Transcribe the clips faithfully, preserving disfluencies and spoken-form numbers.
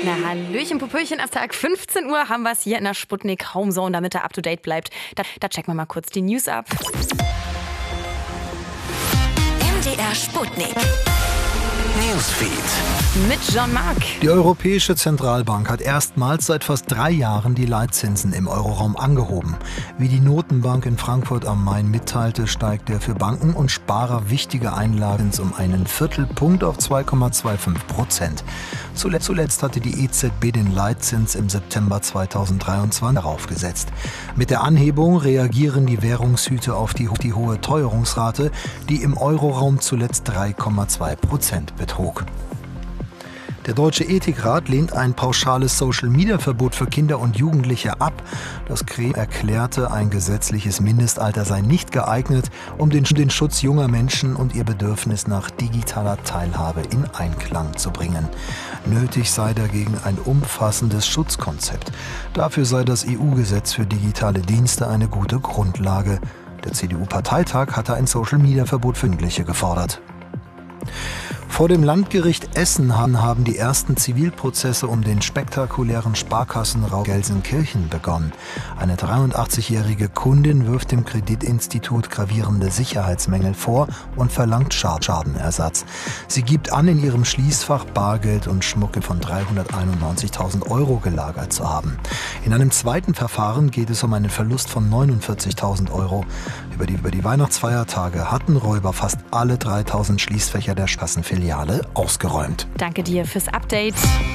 Na, Hallöchen, Popöchen, ab Tag fünfzehn Uhr haben wir es hier in der Sputnik Homezone, damit er up to date bleibt. Da, da checken wir mal kurz die News ab. M D R Sputnik Newsfeed mit Jean-Marc. Die Europäische Zentralbank hat erstmals seit fast drei Jahren die Leitzinsen im Euroraum angehoben. Wie die Notenbank in Frankfurt am Main mitteilte, steigt der für Banken und Sparer wichtige Einlagenzins um einen Viertelpunkt auf zwei Komma fünfundzwanzig Prozent. Zuletzt, zuletzt hatte die E Z B den Leitzins im September zweitausenddreiundzwanzig darauf gesetzt. Mit der Anhebung reagieren die Währungshüte auf die, die hohe Teuerungsrate, die im Euroraum zuletzt drei Komma zwei Prozent betrug. Der Deutsche Ethikrat lehnt ein pauschales Social-Media-Verbot für Kinder und Jugendliche ab. Das Gremium erklärte, ein gesetzliches Mindestalter sei nicht geeignet, um den, den Schutz junger Menschen und ihr Bedürfnis nach digitaler Teilhabe in Einklang zu bringen. Nötig sei dagegen ein umfassendes Schutzkonzept. Dafür sei das E U-Gesetz für digitale Dienste eine gute Grundlage. Der C D U-Parteitag hatte ein Social-Media-Verbot für Jugendliche gefordert. Vor dem Landgericht Essen haben die ersten Zivilprozesse um den spektakulären Sparkassenraub Gelsenkirchen begonnen. Eine dreiundachtzigjährige Kundin wirft dem Kreditinstitut gravierende Sicherheitsmängel vor und verlangt Schadenersatz. Sie gibt an, in ihrem Schließfach Bargeld und Schmucke von dreihunderteinundneunzigtausend Euro gelagert zu haben. In einem zweiten Verfahren geht es um einen Verlust von neunundvierzigtausend Euro. Über die, über die Weihnachtsfeiertage hatten Räuber fast alle dreitausend Schließfächer der Kassenfiliale ausgeräumt. Danke dir fürs Update.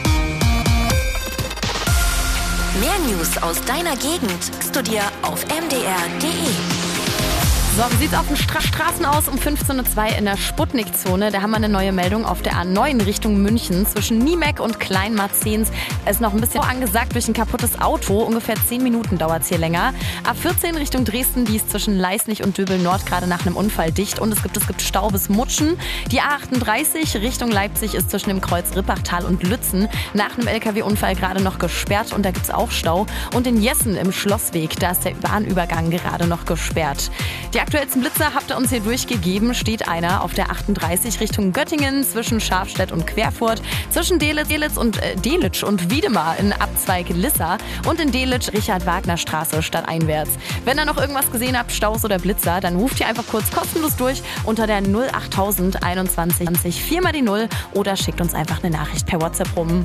Mehr News aus deiner Gegend kriegst du dir auf m d r punkt d e. So, wie sieht's auf den Stra- Straßen aus um fünfzehn Uhr zwei in der Sputnik-Zone? Da haben wir eine neue Meldung auf der A neun Richtung München. Zwischen Niemek und Kleinmarzens ist noch ein bisschen angesagt durch ein kaputtes Auto. Ungefähr zehn Minuten dauert's hier länger. A vierzehn Richtung Dresden, die ist zwischen Leisnig und Döbel-Nord gerade nach einem Unfall dicht. Und es gibt, es gibt Stau bis Mutschen. Die A achtunddreißig Richtung Leipzig ist zwischen dem Kreuz Rippachtal und Lützen nach einem L K W-Unfall gerade noch gesperrt. Und da gibt's auch Stau. Und in Jessen im Schlossweg, da ist der Bahnübergang gerade noch gesperrt. Die aktuellsten Blitzer habt ihr uns hier durchgegeben. Steht einer auf der achtunddreißig Richtung Göttingen zwischen Scharfstedt und Querfurt, zwischen Delitzsch, Delitzsch und äh, Delitzsch und Wiedemar in Abzweig Lissa und in Delitzsch Richard-Wagner-Straße stadteinwärts. Wenn ihr noch irgendwas gesehen habt, Staus oder Blitzer, dann ruft ihr einfach kurz kostenlos durch unter der null achttausend einundzwanzig zwanzig vier mal die null oder schickt uns einfach eine Nachricht per WhatsApp rum.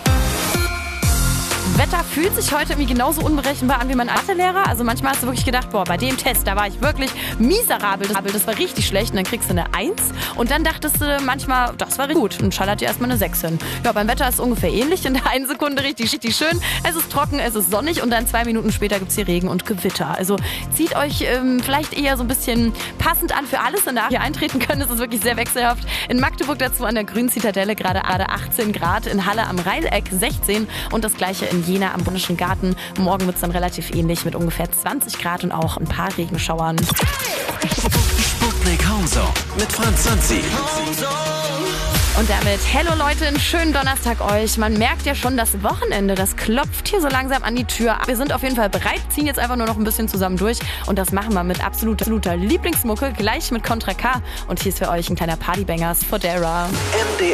Wetter fühlt sich heute irgendwie genauso unberechenbar an wie mein Mathelehrer. Also manchmal hast du wirklich gedacht, boah, bei dem Test, da war ich wirklich miserabel. Das war richtig schlecht und dann kriegst du eine eins. Und dann dachtest du manchmal, das war gut und schallert dir erstmal eine sechs hin. Ja, beim Wetter ist es ungefähr ähnlich. In der einen Sekunde richtig, richtig schön. Es ist trocken, es ist sonnig und dann zwei Minuten später gibt es hier Regen und Gewitter. Also zieht euch ähm, vielleicht eher so ein bisschen passend an für alles, danach hier eintreten können. Es ist wirklich sehr wechselhaft. In Magdeburg dazu an der Grünen Zitadelle gerade achtzehn Grad. In Halle am Rheineck sechzehn und das gleiche in Jena am Bundischen Garten. Morgen wird es dann relativ ähnlich mit ungefähr zwanzig Grad und auch ein paar Regenschauern. Sputnik Homezone mit Franz Sanzi. Und damit, hello Leute, einen schönen Donnerstag euch. Man merkt ja schon, das Wochenende, das klopft hier so langsam an die Tür. Wir sind auf jeden Fall bereit, ziehen jetzt einfach nur noch ein bisschen zusammen durch. Und das machen wir mit absoluter, absoluter Lieblingsmucke, gleich mit Contra K. Und hier ist für euch ein kleiner Partybangers, Fodera.